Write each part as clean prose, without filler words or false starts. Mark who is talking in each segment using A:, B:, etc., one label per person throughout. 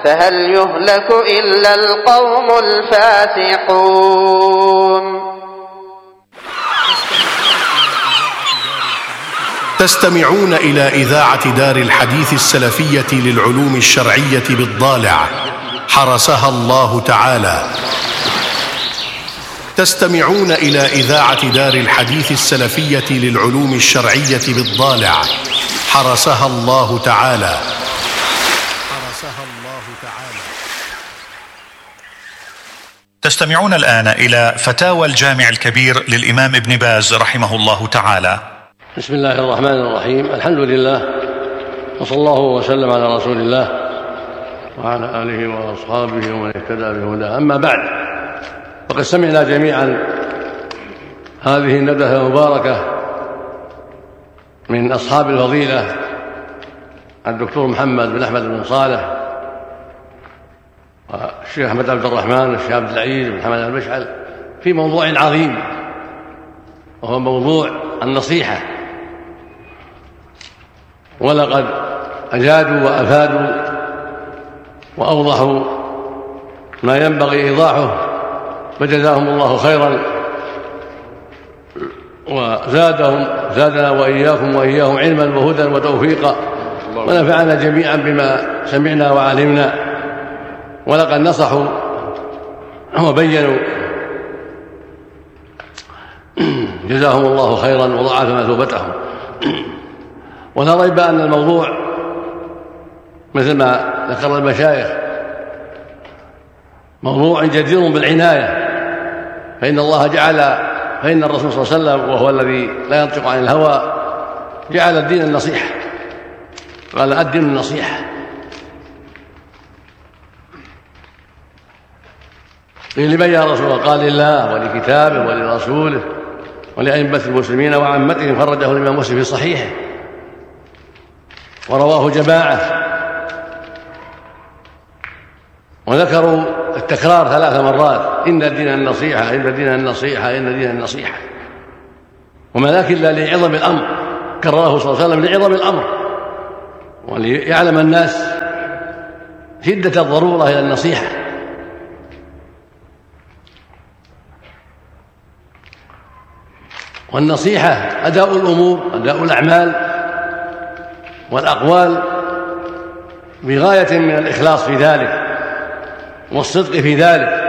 A: فهل يهلك إلا القوم الفاسقون.
B: تستمعون إلى إذاعة دار الحديث السلفية للعلوم الشرعية بالضالع حرسها الله تعالى. تستمعون إلى إذاعة دار الحديث السلفية للعلوم الشرعية بالضالع حرسها الله تعالى.
C: تستمعون الآن إلى فتاوى الجامع الكبير للإمام ابن باز رحمه الله تعالى.
D: بسم الله الرحمن الرحيم. الحمد لله، وصلى الله وسلم على رسول الله وعلى آله وأصحابه ومن اهتدى بهداه. أما بعد، فقد سمعنا جميعا هذه الندوة المباركة من أصحاب الفضيلة الدكتور محمد بن أحمد بن صالح والشيخ أحمد عبد الرحمن والشيخ عبد العزيز بن محمد المشعل في موضوع عظيم، وهو موضوع النصيحة. ولقد أجادوا وأفادوا وأوضحوا ما ينبغي إيضاحه، فجزاهم الله خيرا وزادنا وإياهم علما وهدى وتوفيقا، ونفعنا جميعا بما سمعنا وعلمنا. ولقد نصحوا وبينوا، جزاهم الله خيرا وضاعف مثوبتهم. ولا ريب أن الموضوع مثل ما ذكر المشايخ موضوع جدير بالعناية، فإن الرسول صلى الله عليه وسلم وهو الذي لا ينطق عن الهوى جعل الدين النصيحة، قال الدين النصيحة. قيل لمن يا رسول الله؟ قال لله ولكتابه ولرسوله ولأئمة المسلمين وعامتهم، خرجه الإمام مسلم في صحيحه ورواه جماعة، وذكروا التكرار 3 مرات: إن الدين النصيحة، إن الدين النصيحة، إن الدين النصيحة. وما ذاك إلا لعظم الأمر، كرره صلى الله عليه وسلم لعظم الأمر، وليعلم الناس شدة الضرورة إلى النصيحة. والنصيحة أداء الأمور، أداء الأعمال والأقوال بغاية من الإخلاص في ذلك والصدق في ذلك.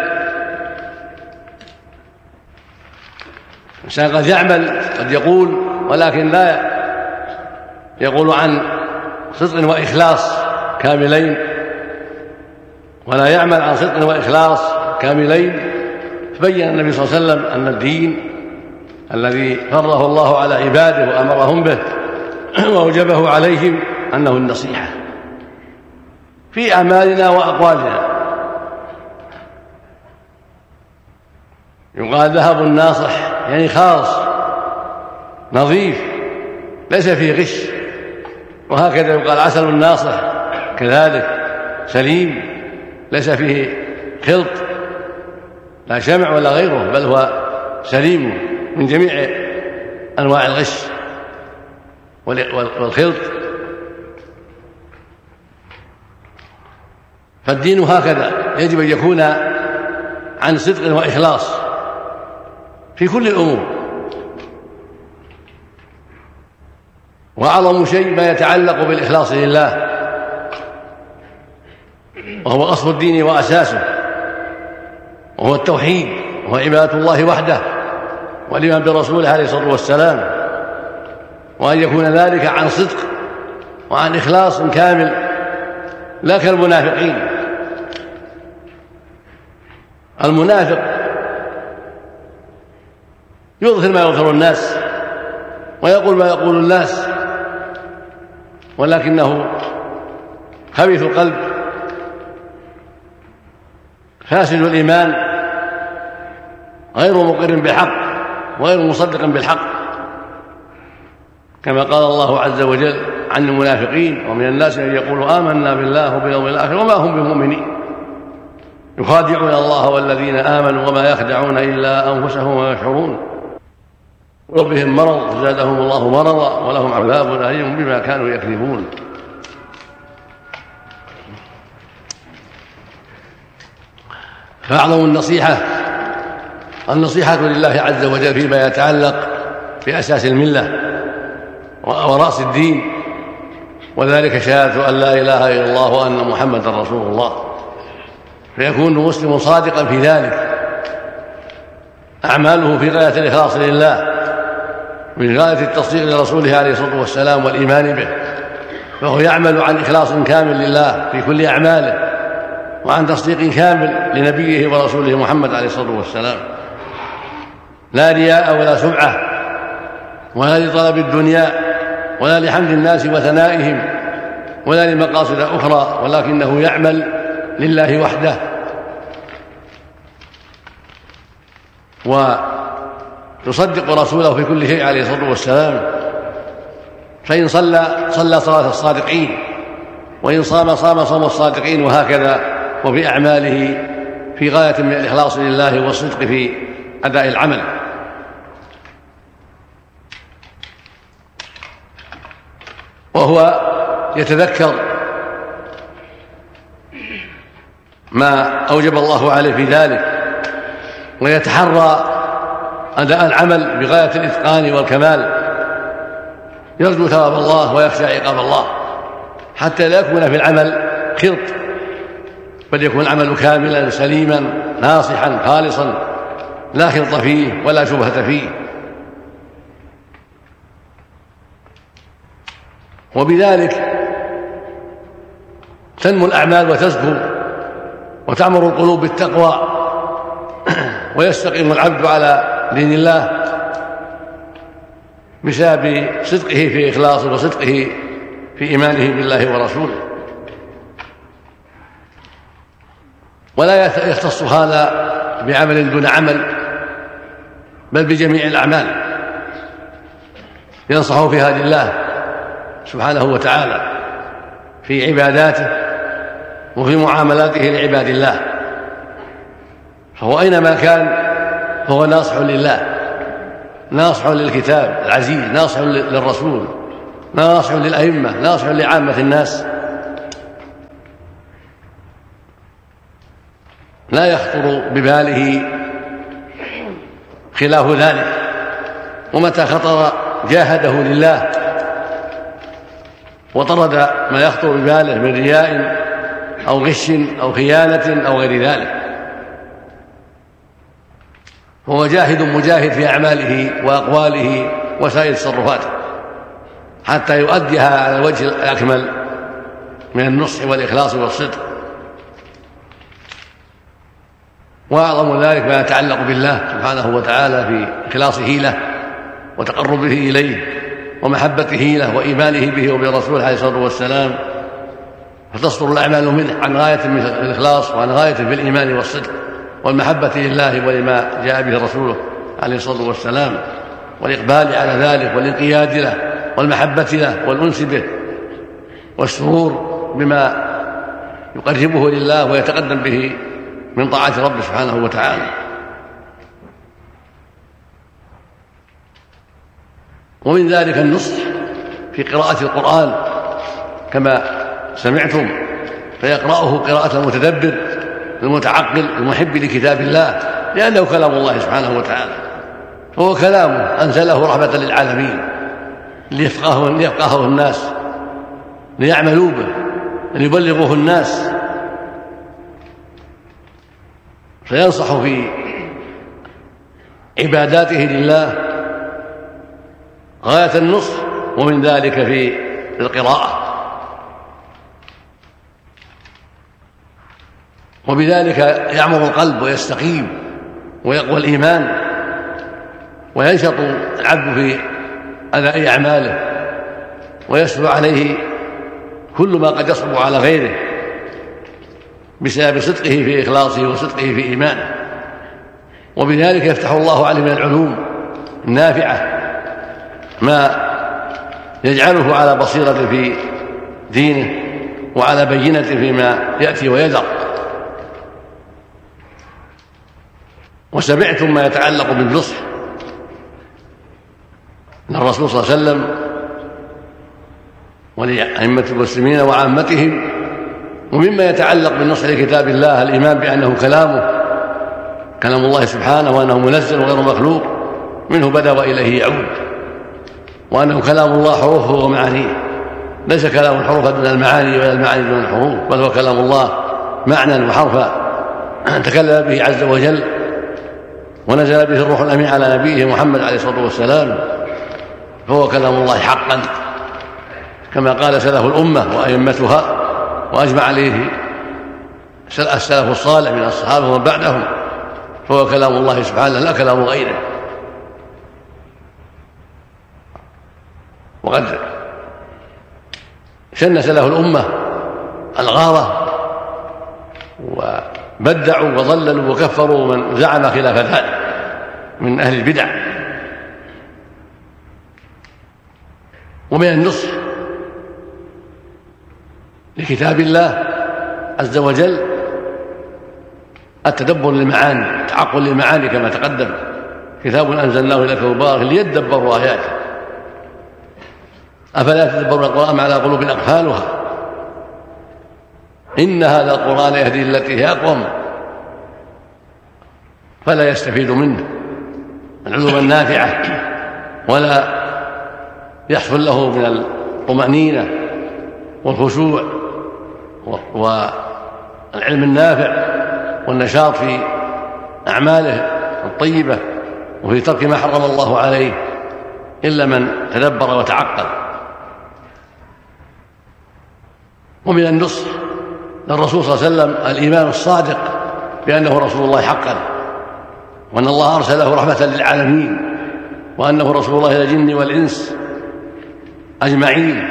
D: الإنسان قد يعمل، قد يقول، ولكن لا يقول عن صدق وإخلاص كاملين، ولا يعمل عن صدق وإخلاص كاملين. فبين النبي صلى الله عليه وسلم أن الدين الذي فرضه الله على عباده وأمرهم به وأوجبه عليهم أنه النصيحة في أعمالنا وأقوالنا. يقال ذهب الناصح، يعني خالص نظيف ليس فيه غش. وهكذا يقال عسل الناصح، كذلك سليم ليس فيه خلط، لا شمع ولا غيره، بل هو سليم من جميع أنواع الغش والخلط. فالدين هكذا يجب أن يكون عن صدق وإخلاص في كل الأمور. وأعظم شيء ما يتعلق بالإخلاص لله، وهو أصل الدين وأساسه، وهو التوحيد، وهو عبادة الله وحده والإيمان برسوله عليه الصلاة والسلام، وأن يكون ذلك عن صدق وعن إخلاص كامل، لا كالمنافقين. المنافق يظهر ما يظهر الناس ويقول ما يقول الناس، ولكنه خبيث القلب فاسد الإيمان، غير مقر بالحق وغير مصدق بالحق، كما قال الله عز وجل عن المنافقين: ومن الناس من يقول آمنا بالله وباليوم الآخر وما هم بمؤمنين يخادعون الله والذين آمنوا وما يخدعون إلا أنفسهم وما يشعرون ربهم مرض زادهم الله مرضا ولهم عذاب أليم بما كانوا يكذبون. فأعظم النصيحة لله عز وجل فيما يتعلق بأساس الملة ورأس الدين، وذلك شهادة أن لا إله إلا الله وأن محمدا رسول الله، فيكون المسلم صادقا في ذلك، أعماله في غاية الإخلاص لله، من غاية التصديق لرسوله عليه الصلاة والسلام والإيمان به، فهو يعمل عن إخلاص كامل لله في كل أعماله، وعن تصديق كامل لنبيه ورسوله محمد عليه الصلاة والسلام، لا رياء ولا سمعة ولا لطلب الدنيا ولا لحمد الناس وثنائهم ولا لمقاصد أخرى، ولكنه يعمل لله وحده. ويصدق رسوله في كل شيء عليه الصلاة والسلام، فإن صلى صلاة الصادقين، وإن صام صوم الصادقين، وهكذا. وفي أعماله في غاية من الإخلاص لله والصدق في أداء العمل. وهو يتذكر ما أوجب الله عليه في ذلك، ويتحرى أداء العمل بغاية الإتقان والكمال، يرجو ثواب الله ويخشى عقاب الله، حتى لا يكون في العمل خلط، بل يكون العمل كاملا سليما ناصحا خالصا، لا خلط فيه ولا شبهة فيه. وبذلك تنمو الأعمال وتزكو وتعمر القلوب بالتقوى، ويستقيم العبد على دين الله بسبب صدقه في إخلاصه وصدقه في إيمانه بالله ورسوله. ولا يختص هذا بعمل دون عمل، بل بجميع الأعمال ينصح في هدي الله سبحانه وتعالى في عباداته وفي معاملاته لعباد الله، فهو أينما كان فهو ناصح لله، ناصح للكتاب العزيز، ناصح للرسول، ناصح للأئمة، ناصح لعامة الناس، لا يخطر بباله خلاف ذلك، ومتى خطر جاهده لله وطرد ما يخطر بباله من رياء أو غش أو خيانة أو غير ذلك. هو جاهد مجاهد في أعماله وأقواله وسائر تصرفاته حتى يؤديها على الوجه الأكمل من النصح والإخلاص والصدق. وأعظم ذلك ما يتعلق بالله سبحانه وتعالى في إخلاصه له وتقربه إليه ومحبته له وإيمانه به وبرسوله عليه الصلاة والسلام، فتصدر الأعمال منه عن غاية من الإخلاص وعن غاية في الإيمان والصدق والمحبة لله ولما جاء به رسوله عليه الصلاة والسلام، والإقبال على ذلك والانقياد له والمحبة له والأنس به والسرور بما يقربه لله ويتقدم به من طاعة ربه سبحانه وتعالى. ومن ذلك النصح في قراءة القرآن كما سمعتم، فيقرأه قراءة المتدبر المتعقل المحب لكتاب الله، لأنه كلام الله سبحانه وتعالى، فهو كلامه أنزله رحمة للعالمين ليفقهه الناس، ليعملوا به، ليبلغوه الناس، فينصح في عباداته لله غاية النصح، ومن ذلك في القراءة. وبذلك يعمر القلب ويستقيم ويقوى الإيمان، وينشط العبد في أداء أعماله، ويسهل عليه كل ما قد يصعب على غيره بسبب صدقه في إخلاصه وصدقه في إيمانه. وبذلك يفتح الله عليه من العلوم النافعة ما يجعله على بصيرة في دينه وعلى بينة فيما يأتي ويذر. وسمعتم ما يتعلق بالنصح من الرسول صلى الله عليه وسلم ولأئمة المسلمين وعامتهم، ومما يتعلق بالنصح لكتاب الله الإيمان بأنه كلامه كلام الله سبحانه وأنه منزل وغير مخلوق، منه بدأ وإليه يعود، وأنه كلام الله حروفه ومعانيه، ليس كلام الحروف دون المعاني ولا المعاني دون الحروف، بل هو كلام الله معنى وحرفا تكلم به عز وجل، ونزل به الروح الأمين على نبيه محمد عليه الصلاة والسلام، فهو كلام الله حقا كما قال سلف الأمة وأئمتها وأجمع عليه السلف الصالح من الصحابة ومن بعدهم، فهو كلام الله سبحانه لا كلام غيره. وقد شن سلف الأمة الغارة وبدعوا وضللوا وكفروا من زعم خلاف ذلك من أهل البدع. ومن النصح لكتاب الله عز وجل التدبر للمعاني، التعقل للمعاني كما تقدم، كتاب أنزلناه إليك مبارك ليدبروا آياته أفلا يتدبرون القرآن على قلوب أقفالها إن هذا القرآن يهدي التي هي أقوم، فلا يستفيد منه العلوم النافعة ولا يحصل له من الطمأنينة والخشوع والعلم النافع والنشاط في أعماله الطيبة وفي ترك ما حرم الله عليه إلا من تدبر وتعقل. ومن النصح للرسول صلى الله عليه وسلم الإيمان الصادق بأنه رسول الله حقا، وأن الله أرسله رحمة للعالمين، وأنه رسول الله إلى الجن والإنس أجمعين،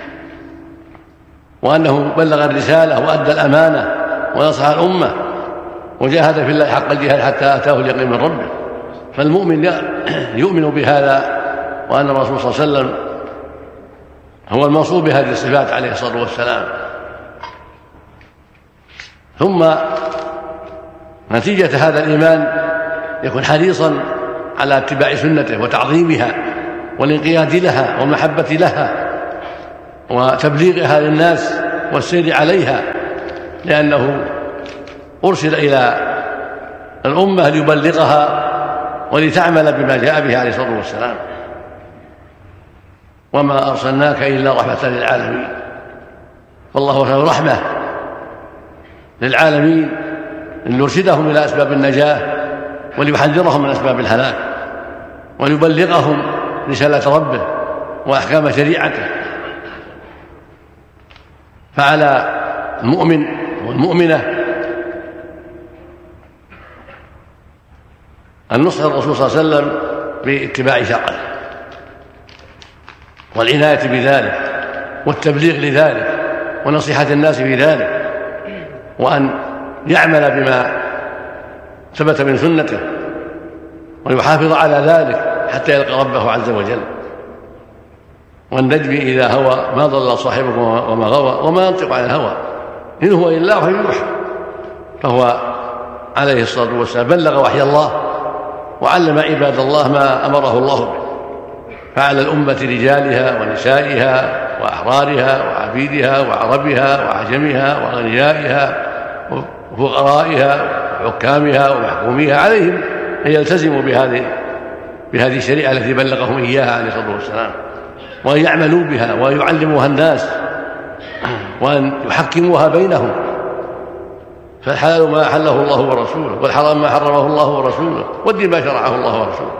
D: وأنه بلغ الرسالة وأدى الأمانة ونصح الأمة وجاهد في الله حق الجهاد حتى أتاه اليقين من ربه. فالمؤمن يؤمن بهذا، وأن الرسول صلى الله عليه وسلم هو الموصوف بهذه الصفات عليه الصلاة والسلام. ثم نتيجة هذا الإيمان يكون حريصا على اتباع سنته وتعظيمها والانقياد لها والمحبة لها وتبليغها للناس والسير عليها، لأنه أرسل إلى الأمة ليبلغها ولتعمل بما جاء به عليه الصلاة والسلام. وما أرسلناك إلا رحمة للعالمين، فالله أرسل رحمة للعالمين ليرشدهم إلى أسباب النجاة وليحذرهم من أسباب الهلاك وليبلغهم رسالة ربه وأحكام شريعته. فعلى المؤمن والمؤمنة النصح للرسول صلى الله عليه وسلم باتباع شرعه والعناية بذلك والتبليغ لذلك ونصيحة الناس في ذلك، وأن يعمل بما ثبت من سنته ويحافظ على ذلك حتى يلقى ربه عز وجل. والنجم إذا هوى ما ضل صاحبكم وما غوى وما ينطق عن الهوى إن هو إلا وحي يوحى. فهو عليه الصلاة والسلام بلغ وحي الله وعلم عباد الله ما أمره الله به. فعلى الأمة رجالها ونسائها وأحرارها وعبيدها وعربها وعجمها وأغنيائها وفقرائها وحكامها ومحكوميها عليهم أن يلتزموا بهذه الشريعة التي بلغهم إياها عليه الصلاة والسلام، وأن يعملوا بها وأن يعلموها الناس وأن يحكموها بينهم. فالحلال ما أحله الله ورسوله، والحرام ما حرمه الله ورسوله، والدين ما شرعه الله ورسوله،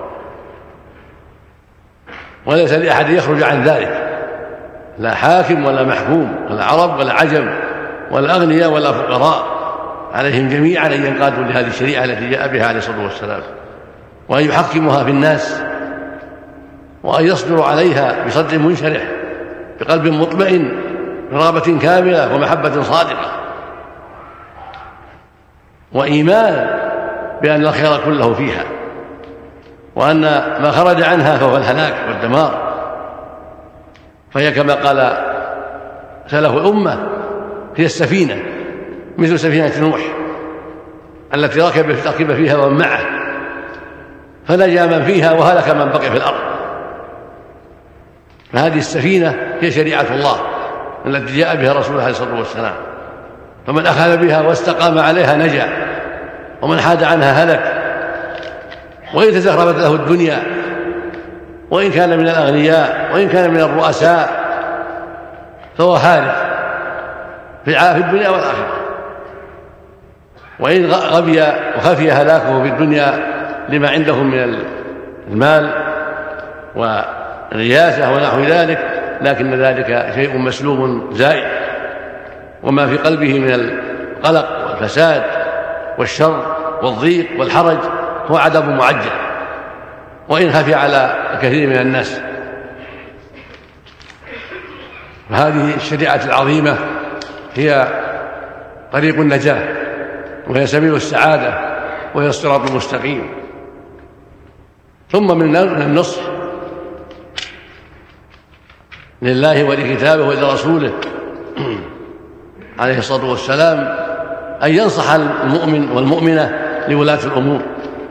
D: وليس لأحد يخرج عن ذلك، لا حاكم ولا محكوم ولا عرب ولا عجم ولا أغنياء ولا فقراء، عليهم جميعا أن ينقادوا لهذه الشريعة التي جاء بها عليه الصلاة والسلام، وأن يحكموها في الناس، وأن يصبروا عليها بصدر منشرح بقلب مطمئن برغبة كاملة ومحبة صادقة وإيمان بأن الخير كله فيها، وأن ما خرج عنها فهو الهلاك والدمار. فهي كما قال سلف الأمة هي السفينة، مثل سفينة نوح التي ركب فيها ومن معه، فنجا من فيها وهلك من بقي في الأرض. فهذه السفينة هي شريعة الله التي جاء بها رسوله عليه الصلاة والسلام، فمن أخذ بها واستقام عليها نجا، ومن حاد عنها هلك. وإن تزخرفت له الدنيا، وإن كان من الأغنياء، وإن كان من الرؤساء، فهو هارف في الدنيا والآخرة. وإن غبي وخفي هلاكه في الدنيا لما عندهم من المال والرياسة ونحو ذلك، لكن ذلك شيء مسلوب زائد، وما في قلبه من القلق والفساد والشر والضيق والحرج هو عذاب معجل، وإن خفي على كثير من الناس. فهذه الشريعة العظيمة هي طريق النجاة، وهي سبيل السعادة، وهي الصراط المستقيم. ثم من النصح لله ولكتابه ولرسوله عليه الصلاة والسلام أن ينصح المؤمن والمؤمنة لولاة الأمور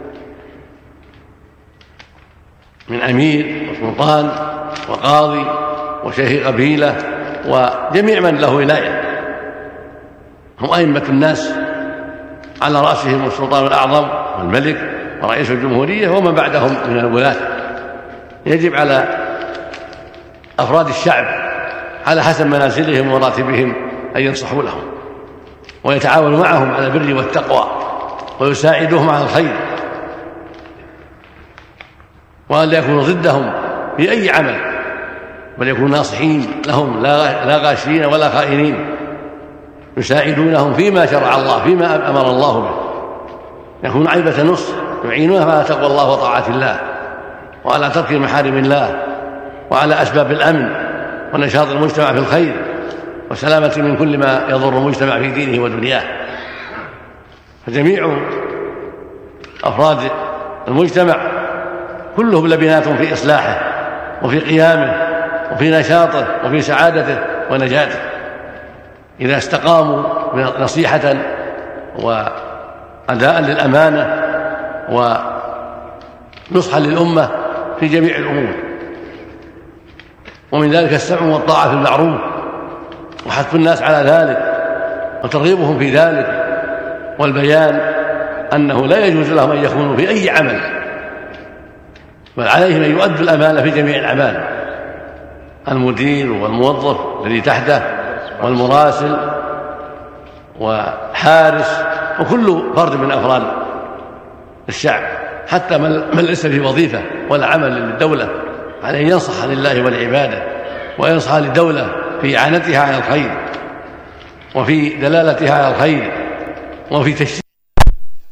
D: من أمير وسلطان وقاضي وشيخ قبيلة وجميع من له ولاية، هم أئمة الناس، على رأسهم السلطان الأعظم والملك ورئيس الجمهورية ومن بعدهم من الولاة. يجب على أفراد الشعب على حسب منازلهم ومراتبهم أن ينصحوا لهم ويتعاونوا معهم على البر والتقوى ويساعدوهم على الخير، وأن لا يكونوا ضدهم في أي عمل، بل يكونوا ناصحين لهم لا غاشين ولا خائنين، يساعدونهم فيما شرع الله، فيما أمر الله به، يكون عيبة نصح، يعينونهم على تقوى الله وطاعة الله، وعلى ترك محارم الله، وعلى أسباب الأمن ونشاط المجتمع في الخير وسلامة من كل ما يضر المجتمع في دينه ودنياه. فجميع أفراد المجتمع كلهم لبنات في إصلاحه وفي قيامه وفي نشاطه وفي سعادته ونجاته، إذا استقاموا نصيحة وأداء للأمانة ونصحا للأمة في جميع الأمور. ومن ذلك السمع والطاعة في المعروف وحث الناس على ذلك وترغيبهم في ذلك، والبيان أنه لا يجوز لهم أن يخونوا في أي عمل، بل عليهم أن يؤدوا الأمانة في جميع الأعمال، المدير والموظف الذي تحته والمراسل وحارس وكل فرد من أفراد الشعب، حتى من ليس في وظيفة ولا عمل للدولة عليه أن ينصح لله ولعباده، وينصح للدولة في إعانتها على الخير وفي دلالتها على الخير وفي تشجيع